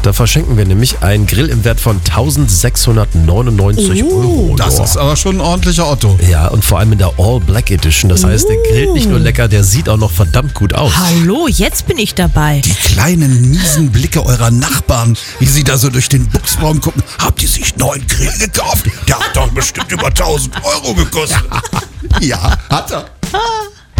Da verschenken wir nämlich einen Grill im Wert von 1.699 Euro. Das ist aber schon ein ordentlicher Otto. Ja, und vor allem in der All Black Edition. Das heißt, der grillt nicht nur lecker, der sieht auch noch verdammt gut aus. Hallo, jetzt bin ich dabei. Die kleinen, miesen Blicke eurer Nachbarn, wie sie da so durch den Buchsbaum gucken. Habt ihr sich einen neuen Grill gekauft? Der hat doch bestimmt über 1.000 Euro gekostet. Ja, hat er.